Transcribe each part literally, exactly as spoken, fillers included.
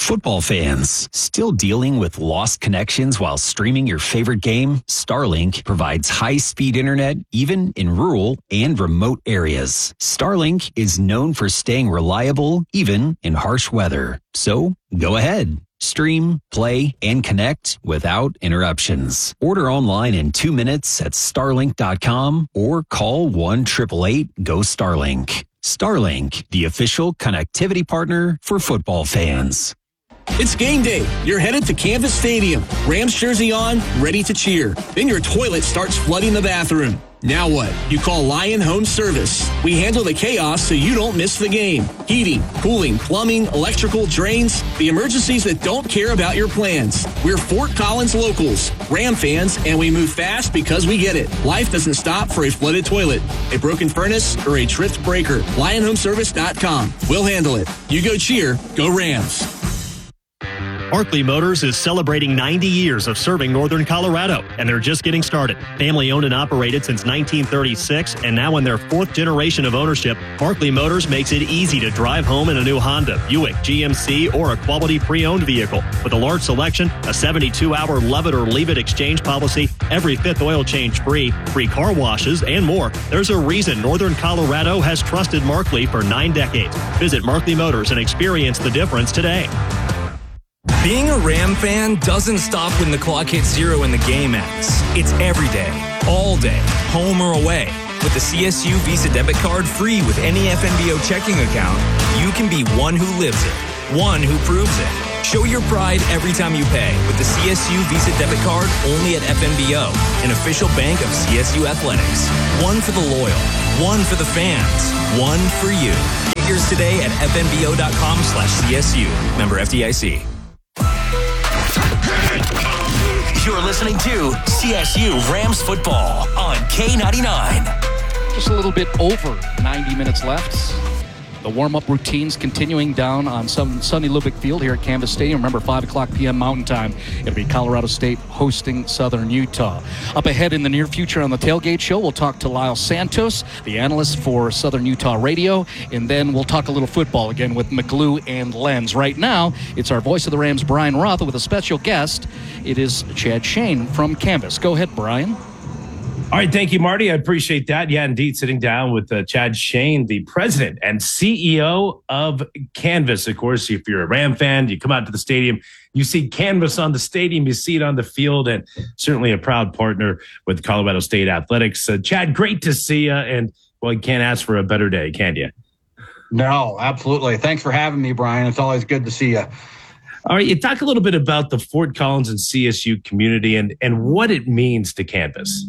Football fans, still dealing with lost connections while streaming your favorite game? Starlink provides high-speed internet even in rural and remote areas. Starlink is known for staying reliable even in harsh weather. So, go ahead. Stream, play, and connect without interruptions. Order online in two minutes at starlink dot com or call one eight eight eight, G O, Starlink. Starlink, the official connectivity partner for football fans. It's game day. You're headed to Canvas Stadium. Rams jersey on, ready to cheer. Then your toilet starts flooding the bathroom. Now what? You call Lion Home Service. We handle the chaos so you don't miss the game. Heating, cooling, plumbing, electrical, drains, the emergencies that don't care about your plans. We're Fort Collins locals, Ram fans, and we move fast because we get it. Life doesn't stop for a flooded toilet, a broken furnace, or a tripped breaker. lion home service dot com. We'll handle it. You go cheer, go Rams. Barkley Motors is celebrating ninety years of serving Northern Colorado, and they're just getting started. Family owned and operated since nineteen thirty-six, and now in their fourth generation of ownership, Barkley Motors makes it easy to drive home in a new Honda, Buick, G M C, or a quality pre-owned vehicle. With a large selection, a seventy-two hour love it or leave it exchange policy, every fifth oil change free, free car washes, and more, there's a reason Northern Colorado has trusted Markley for nine decades. Visit Markley Motors and experience the difference today. Being a Ram fan doesn't stop when the clock hits zero and the game ends. It's every day, all day, home or away. With the C S U Visa debit card free with any F N B O checking account, you can be one who lives it, one who proves it. Show your pride every time you pay with the C S U Visa debit card only at F N B O, an official bank of C S U Athletics. One for the loyal, one for the fans, one for you. Get yours today at F N B O dot com slash C S U. Member F D I C. You're listening to C S U Rams football on K ninety-nine. Just a little bit over ninety minutes left. The warm-up routines continuing down on some sunny Lubbock Field here at Canvas Stadium. Remember, five o'clock p.m. Mountain Time. It'll be Colorado State hosting Southern Utah. Up ahead in the near future on the Tailgate Show, we'll talk to Lyle Santos, the analyst for Southern Utah Radio, and then we'll talk a little football again with McGlue and Lenz. Right now, it's our voice of the Rams, Brian Rotha, with a special guest. It is Chad Shane from Canvas. Go ahead, Brian. All right, thank you, Marty. I appreciate that. Yeah, indeed, sitting down with uh, Chad Shane, the president and C E O of Canvas. Of course, if you're a Ram fan, you come out to the stadium, you see Canvas on the stadium, you see it on the field, and certainly a proud partner with Colorado State Athletics. Uh, Chad, great to see you, and, well, you can't ask for a better day, can you? No, absolutely. Thanks for having me, Brian. It's always good to see you. All right, you talk a little bit about the Fort Collins and C S U community and, and what it means to Canvas.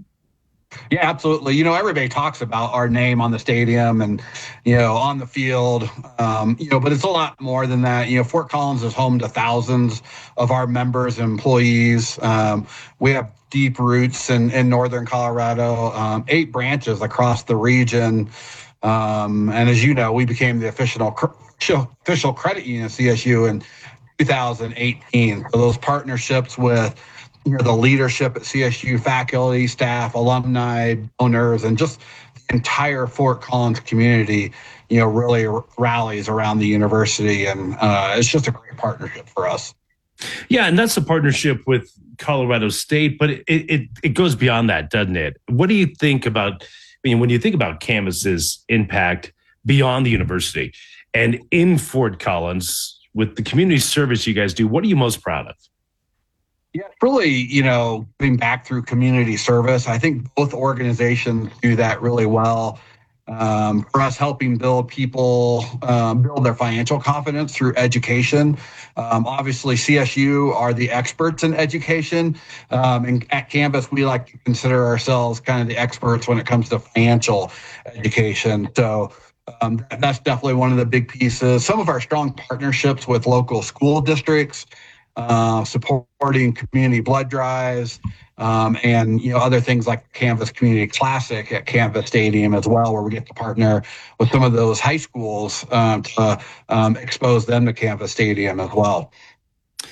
Yeah, absolutely. You know, everybody talks about our name on the stadium and, you know, on the field, um, you know, but it's a lot more than that. You know, Fort Collins is home to thousands of our members and employees. Um, we have deep roots in, in northern Colorado, um, eight branches across the region. Um, and as you know, we became the official official credit union of C S U in two thousand eighteen. So those partnerships with you know, the leadership at C S U, faculty, staff, alumni, owners, and just the entire Fort Collins community, you know, really r- rallies around the university. And uh, it's just a great partnership for us. Yeah, and that's a partnership with Colorado State, but it, it, it goes beyond that, doesn't it? What do you think about, I mean, when you think about Canvas's impact beyond the university and in Fort Collins with the community service you guys do, what are you most proud of? Yeah, really, you know, giving back through community service. I think both organizations do that really well. Um, for us, helping build people, um, build their financial confidence through education. Um, obviously, C S U are the experts in education. Um, and at Canvas, we like to consider ourselves kind of the experts when it comes to financial education. So um, that's definitely one of the big pieces. Some of our strong partnerships with local school districts, Uh, supporting community blood drives, um, and you know other things like Canvas Community Classic at Canvas Stadium as well, where we get to partner with some of those high schools um, to um, expose them to Canvas Stadium as well.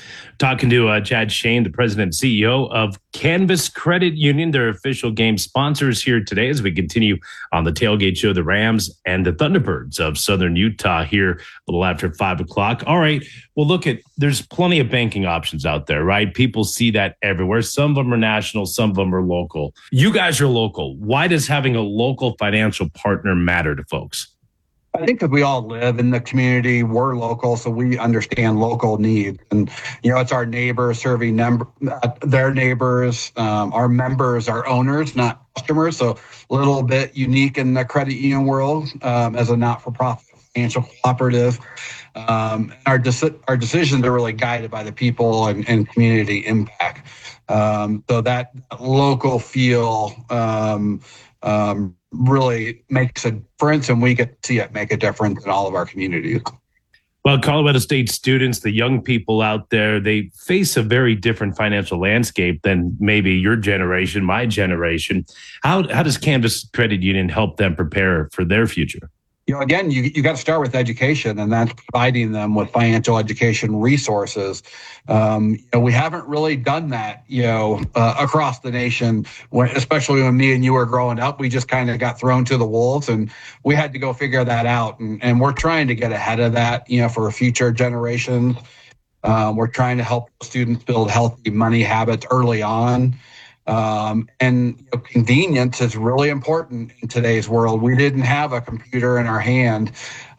Talking to uh, Chad Shane, the president and C E O of Canvas Credit Union, their official game sponsors here today as we continue on the tailgate show, the Rams and the Thunderbirds of Southern Utah here a little after five o'clock. All right. Well, look at, there's plenty of banking options out there, right? People see that everywhere. Some of them are national, some of them are local. You guys are local. Why does having a local financial partner matter to folks? I think that we all live in the community. We're local, so we understand local needs. And, you know, it's our neighbors serving number, uh, their neighbors, um, our members, our owners, not customers. So a little bit unique in the credit union world um, as a not-for-profit financial cooperative. Um, our, deci- our decisions are really guided by the people and, and community impact. Um, so that local feel um, um, really makes a difference, and we get to see it make a difference in all of our communities. Well, Colorado State students, the young people out there, they face a very different financial landscape than maybe your generation, my generation. How how does Canvas Credit Union help them prepare for their future? You know, again, you you got to start with education, and that's providing them with financial education resources. Um, you know, we haven't really done that, you know, uh, across the nation, when, especially when me and you were growing up. We just kind of got thrown to the wolves, and we had to go figure that out. And, and we're trying to get ahead of that, you know, for future generations. Um, we're trying to help students build healthy money habits early on. Um, and you know, convenience is really important in today's world. We didn't have a computer in our hand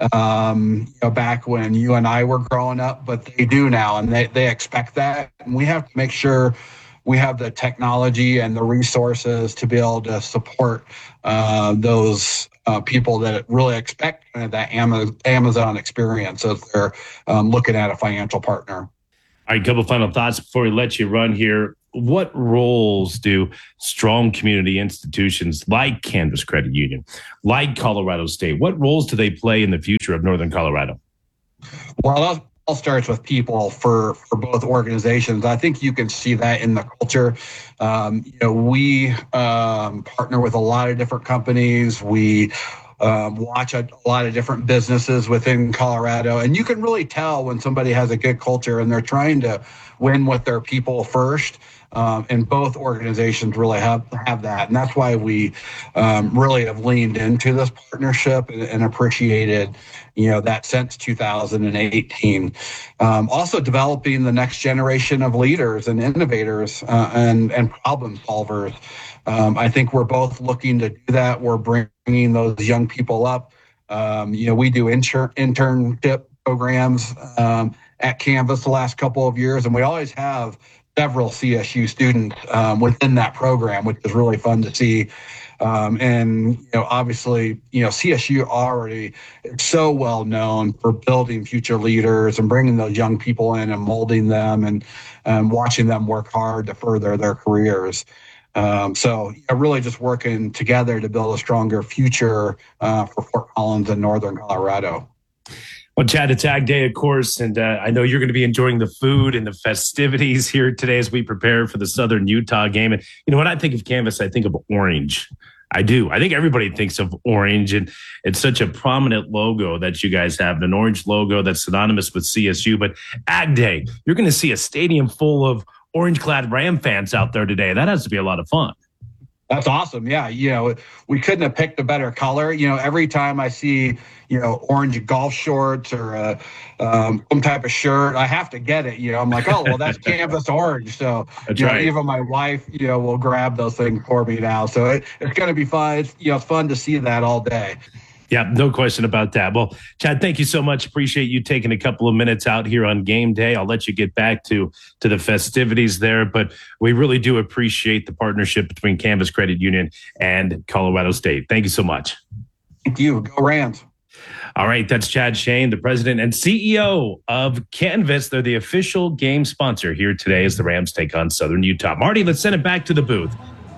um, you know, back when you and I were growing up, but they do now, and they, they expect that. And we have to make sure we have the technology and the resources to be able to support uh, those uh, people that really expect kind of that Amazon experience as they're um, looking at a financial partner. All right, a couple final thoughts before we let you run here. What roles do strong community institutions like Canvas Credit Union, like Colorado State, what roles do they play in the future of Northern Colorado? Well, that all starts with people for, for both organizations. I think you can see that in the culture. Um, you know, we um, partner with a lot of different companies. We Um, watch a, a lot of different businesses within Colorado, and you can really tell when somebody has a good culture and they're trying to win with their people first. Um, and both organizations really have have that, and that's why we um, really have leaned into this partnership and, and appreciated, you know, that since two thousand eighteen. Um, also developing the next generation of leaders and innovators uh, and and problem solvers. Um, I think we're both looking to do that. We're bringing those young people up. Um, you know, we do inter- internship programs um, at Canvas the last couple of years, and we always have several C S U students um, within that program, which is really fun to see. Um, and, you know, obviously, you know, C S U already is so well known for building future leaders and bringing those young people in and molding them and, and watching them work hard to further their careers. Um, so you know, really just working together to build a stronger future uh, for Fort Collins and Northern Colorado. Well, Chad, it's Ag Day, of course, and uh, I know you're going to be enjoying the food and the festivities here today as we prepare for the Southern Utah game. And, you know, when I think of Canvas, I think of orange. I do. I think everybody thinks of orange, and it's such a prominent logo that you guys have, an orange logo that's synonymous with C S U. But Ag Day, you're going to see a stadium full of orange-clad Ram fans out there today. That has to be a lot of fun. That's awesome. Yeah. You know, we couldn't have picked a better color. You know, every time I see, you know, orange golf shorts or uh, um, some type of shirt, I have to get it. You know, I'm like, oh, well, that's Canvas orange. So that's you know, right. Even my wife, you know, will grab those things for me now. So it, it's going to be fun. It's, you know, fun to see that all day. Yeah, no question about that. Well, Chad, thank you so much. Appreciate you taking a couple of minutes out here on game day. I'll let you get back to, to the festivities there, but we really do appreciate the partnership between Canvas Credit Union and Colorado State. Thank you so much. Thank you. Go Rams. All right, that's Chad Shane, the president and C E O of Canvas. They're the official game sponsor here today as the Rams take on Southern Utah. Marty, let's send it back to the booth.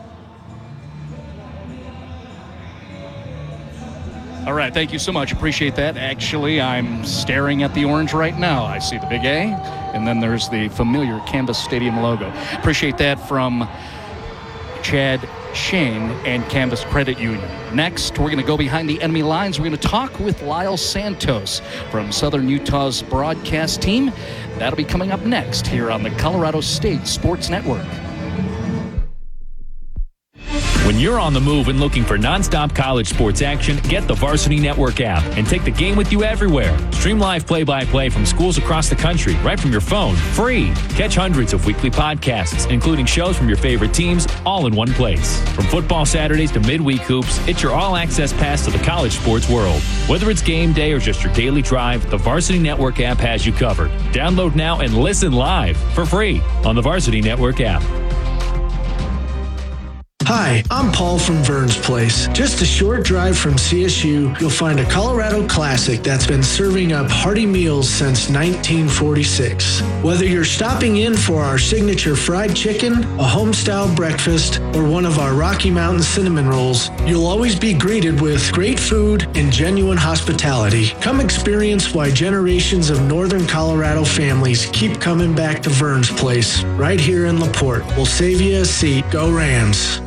All right, thank you so much. Appreciate that. Actually, I'm staring at the orange right now. I see the big A, and then there's the familiar Canvas Stadium logo. Appreciate that from Chad Shane and Canvas Credit Union. Next, we're going to go behind the enemy lines. We're going to talk with Lyle Santos from Southern Utah's broadcast team. That'll be coming up next here on the Colorado State Sports Network. When you're on the move and looking for nonstop college sports action, get the Varsity Network app and take the game with you everywhere. Stream live play-by-play from schools across the country right from your phone, free. Catch hundreds of weekly podcasts, including shows from your favorite teams, all in one place. From football Saturdays to midweek hoops, it's your all-access pass to the college sports world. Whether it's game day or just your daily drive, the Varsity Network app has you covered. Download now and listen live for free on the Varsity Network app. Hi, I'm Paul from Vern's Place. Just a short drive from C S U, you'll find a Colorado classic that's been serving up hearty meals since nineteen forty-six. Whether you're stopping in for our signature fried chicken, a home-style breakfast, or one of our Rocky Mountain cinnamon rolls, you'll always be greeted with great food and genuine hospitality. Come experience why generations of Northern Colorado families keep coming back to Vern's Place, right here in LaPorte. We'll save you a seat. Go Rams.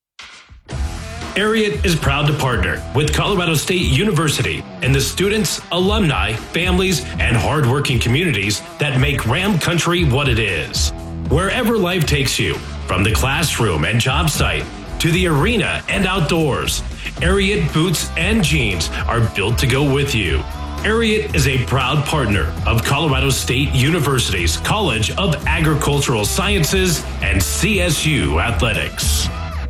Ariat is proud to partner with Colorado State University and the students, alumni, families, and hardworking communities that make Ram Country what it is. Wherever life takes you, from the classroom and job site to the arena and outdoors, Ariat boots and jeans are built to go with you. Ariat is a proud partner of Colorado State University's College of Agricultural Sciences and C S U Athletics.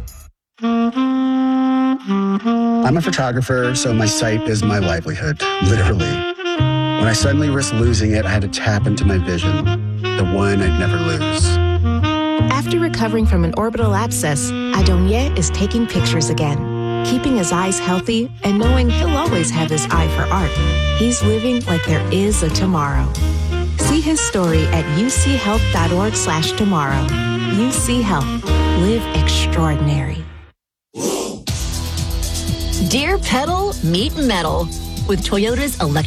I'm a photographer, so my sight is my livelihood, literally. When I suddenly risked losing it, I had to tap into my vision, the one I'd never lose. After recovering from an orbital abscess, Adonier is taking pictures again, keeping his eyes healthy and knowing he'll always have his eye for art. He's living like there is a tomorrow. See his story at uchealth.org slash tomorrow. U C Health. Live extraordinary. Dear Pedal, meet metal with Toyota's electric